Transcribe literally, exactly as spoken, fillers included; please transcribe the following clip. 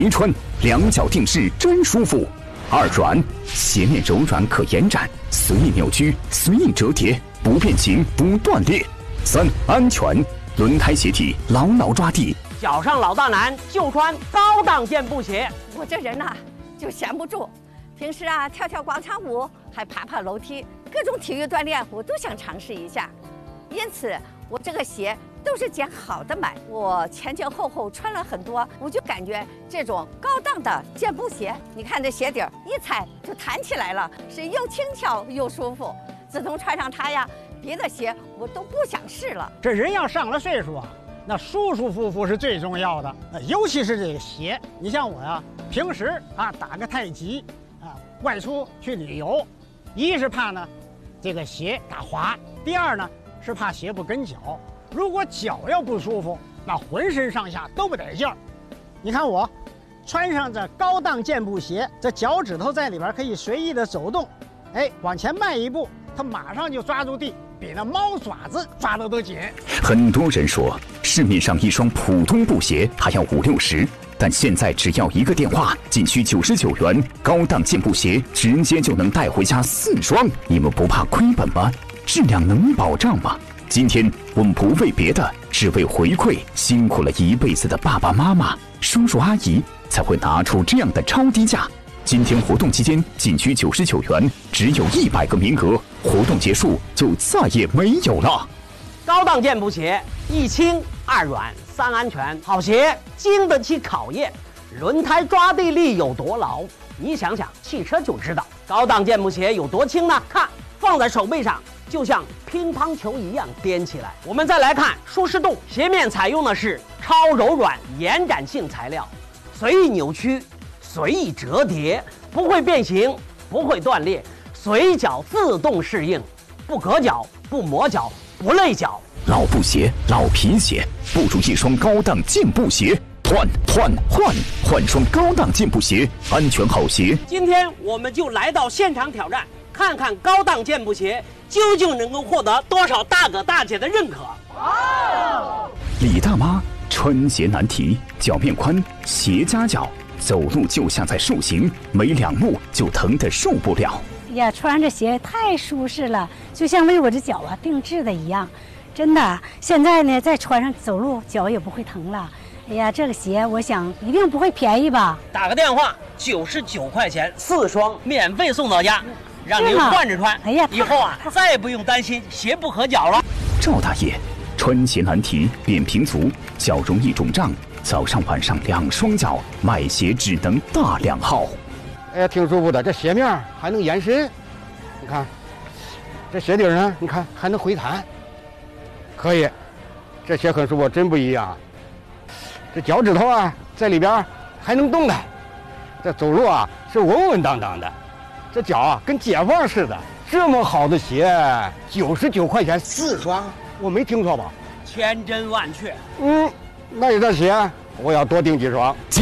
一穿两脚定式真舒服。二软，鞋面柔软可延展，随意扭曲，随意折叠，不变形不断裂。三安全，轮胎鞋体牢牢抓地。 脚上老大难就穿高档健步鞋。 我这人呐、啊、就闲不住，平时啊跳跳广场舞，还爬爬楼梯，各种体育锻炼我都想尝试一下。因此我这个鞋都是捡好的买，我前前后后穿了很多，我就感觉这种高档的健步鞋，你看这鞋底儿一踩就弹起来了，是又轻巧又舒服。自从穿上它呀，别的鞋我都不想试了。 这人要上了岁数啊，那舒舒服服是最重要的，尤其是这个鞋。你像我呀，平时啊打个太极啊，外出去旅游，一是怕呢这个鞋打滑，第二呢是怕鞋不跟脚。如果脚要不舒服，那浑身上下都不得劲儿。你看我穿上这高档健步鞋，这脚趾头在里边可以随意的走动，哎，往前迈一步，它马上就抓住地，比那猫爪子抓得都紧。 很多人说市面上一双普通布鞋还要五六十，但现在只要一个电话，仅需九十九元，高档健步鞋直接就能带回家四双。你们不怕亏本吗？质量能保障吗？今天我们不为别的，只为回馈辛苦了一辈子的爸爸妈妈、叔叔阿姨，才会拿出这样的超低价。今天活动期间仅需九十九元，只有一百个名额，活动结束就再也没有了。 高档健步鞋，一轻二软三安全，好鞋经得起考验，轮胎抓地力有多牢，你想想汽车就知道。高档健步鞋有多轻呢？看，放在手背上就像乒乓球一样颠起来。我们再来看舒适度，鞋面采用的是超柔软延展性材料，随意扭曲，随意折叠，不会变形，不会断裂，随脚自动适应，不硌脚，不磨脚，不累脚。 老布鞋、老皮鞋，不如一双高档健步鞋。换换换换双高档健步鞋，安全好鞋。 今天我们就来到现场挑战，看看高档健步鞋究竟能够获得多少大哥大姐的认可。 李大妈穿鞋难题，脚面宽，鞋夹脚，走路就像在塑形，没两步就疼得受不了。 哎呀，穿着鞋太舒适了，就像为我这脚啊定制的一样，真的。现在呢，再穿上走路脚也不会疼了。哎呀，这个鞋我想一定不会便宜吧？ 打个电话，九十九块钱四双，免费送到家，让您换着穿。 哎呀， 以后啊再也不用担心鞋不合脚了。 赵大爷穿鞋难题，扁平足，脚容易肿胀，早上晚上两双脚，买鞋只能大两号。 哎呀，挺舒服的，这鞋面还能延伸，你看，这鞋底呢，你看还能回弹，可以，这鞋很舒服，真不一样。这脚趾头啊，在里边还能动弹，这走路啊是稳稳当当的，这脚啊跟解放似的。这么好的鞋，九十九块钱四双，我没听错吧？ 千真万确。 嗯，那这鞋我要多订几双。